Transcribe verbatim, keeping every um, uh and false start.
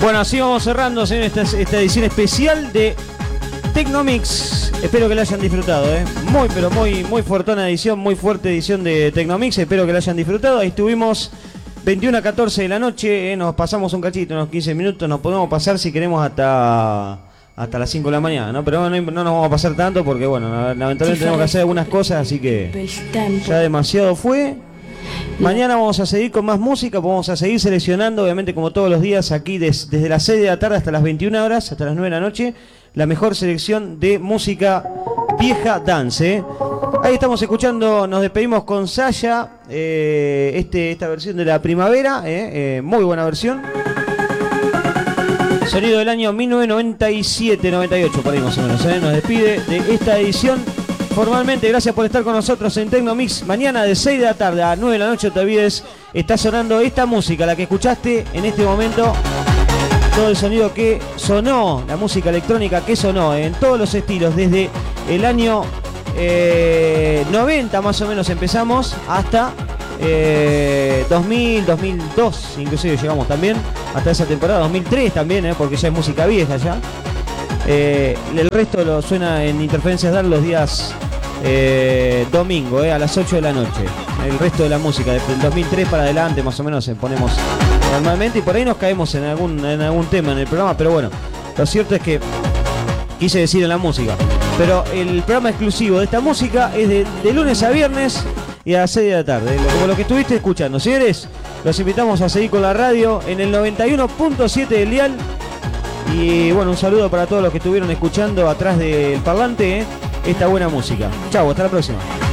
Bueno, así vamos cerrando, señores, esta, esta edición especial de Tecnomix. Espero que la hayan disfrutado, ¿eh? Muy, pero muy, muy fuertona edición, muy fuerte edición de Tecnomix. Espero que la hayan disfrutado. Ahí estuvimos veintiuna a catorce de la noche, ¿eh? Nos pasamos un cachito, unos quince minutos. Nos podemos pasar si queremos hasta, hasta las cinco de la mañana, ¿no? Pero no, no nos vamos a pasar tanto porque, bueno, lamentablemente tenemos que hacer algunas cosas, así que ya demasiado fue. Mañana vamos a seguir con más música, vamos a seguir seleccionando, obviamente como todos los días, aquí des, desde las seis de la tarde hasta las veintiuna horas, hasta las nueve de la noche, la mejor selección de música vieja dance. ¿eh? Ahí estamos escuchando, nos despedimos con Saya, eh, este, esta versión de la primavera, eh, eh, muy buena versión. Sonido del año mil novecientos noventa y siete noventa y ocho, por ahí más o menos, ¿eh? Nos despide de esta edición. Formalmente, gracias por estar con nosotros en Tecnomix. Mañana de seis de la tarde a nueve de la noche, no te olvides, está sonando esta música, la que escuchaste en este momento. Todo el sonido que sonó, la música electrónica que sonó en todos los estilos, desde el año eh, noventa más o menos empezamos, hasta eh, dos mil, dos mil dos, inclusive llegamos también, hasta esa temporada, dos mil tres también, eh, porque ya es música vieja ya. Eh, el resto lo suena en Interferencias DAR los días eh, domingo, eh, a las ocho de la noche. El resto de la música, desde el dos mil tres para adelante más o menos ponemos normalmente, y por ahí nos caemos en algún, en algún tema en el programa, pero bueno, lo cierto es que quise decir en la música. Pero el programa exclusivo de esta música es de, de lunes a viernes y a las seis de la tarde, como lo que estuviste escuchando. Señores, los invitamos a seguir con la radio en el noventa y uno punto siete del dial. Y bueno, un saludo para todos los que estuvieron escuchando atrás del parlante, ¿eh? Esta buena música. Chau, hasta la próxima.